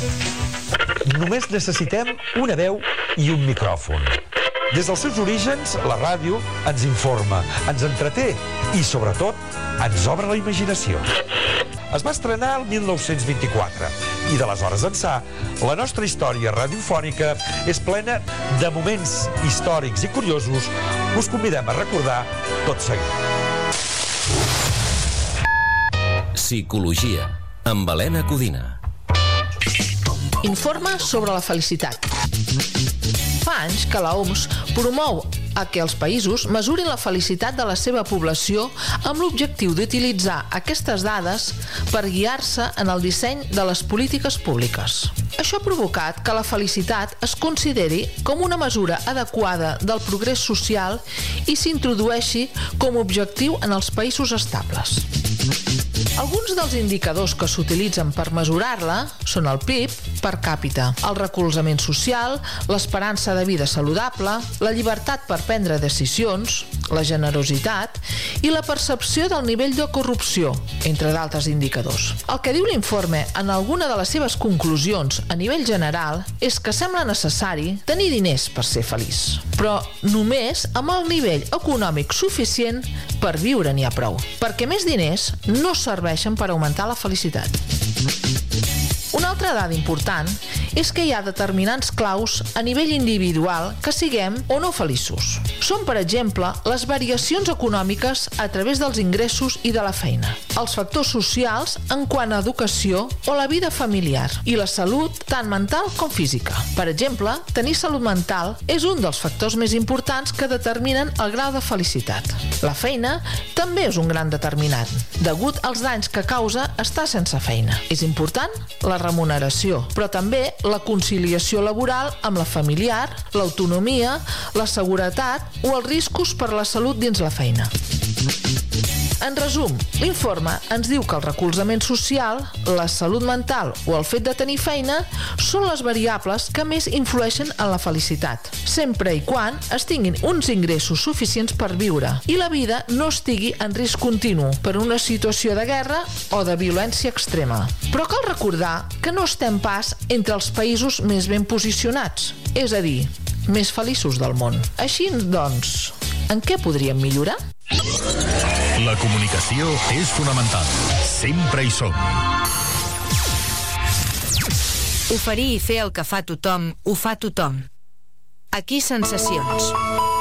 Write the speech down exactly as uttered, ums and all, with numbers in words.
Només necessitem una veu i un micròfon. Des dels seus orígens, la ràdio ens informa, ens entreté i, sobretot, ens obre la imaginació. Es va estrenar el mil nou-cents vint-i-quatre i d'aleshores ençà la nostra història radiofònica és plena de moments històrics i curiosos que us convidem a recordar tot seguit. Psicologia, amb Helena Codina. Informa sobre la felicitat. Fa anys que la O M S promou a que els països mesurin la felicitat de la seva població amb l'objectiu d'utilitzar aquestes dades per guiar-se en el disseny de les polítiques públiques. Això ha provocat que la felicitat es consideri com una mesura adequada del progrés social i s'introdueixi com a objectiu en els països estables. Alguns dels indicadors que s'utilitzen per mesurar-la són el P I B per càpita, el recolzament social, l'esperança de vida saludable, la llibertat per prendre decisions, la generositat i la percepció del nivell de corrupció, entre d'altres indicadors. El que diu l'informe en alguna de les seves conclusions a nivell general és que sembla necessari tenir diners per ser feliç, però només amb el nivell econòmic suficient per viure n'hi ha prou, perquè més diners no serveixen per augmentar la felicitat. Una altra dada important és que hi ha determinants claus a nivell individual que siguem o no feliços. Són, per exemple, les variacions econòmiques a través dels ingressos i de la feina, els factors socials en quant a educació o la vida familiar i la salut tant mental com física. Per exemple, tenir salut mental és un dels factors més importants que determinen el grau de felicitat. La feina també és un gran determinant, degut als danys que causa estar sense feina. És important la remuneració, però també la conciliació laboral amb la familiar, l'autonomia, la seguretat o els riscos per la salut dins la feina. En resum, l'informe ens diu que el recolzament social, la salut mental o el fet de tenir feina són les variables que més influeixen en la felicitat, sempre i quan es tinguin uns ingressos suficients per viure i la vida no estigui en risc continu per una situació de guerra o de violència extrema. Però cal recordar que no estem pas entre els països més ben posicionats, és a dir, més feliços del món. Així, doncs, en què podríem millorar? La comunicació és fonamental. Sempre hi som. Oferir i fer el que fa tothom, ho fa tothom. Aquí Sensacions.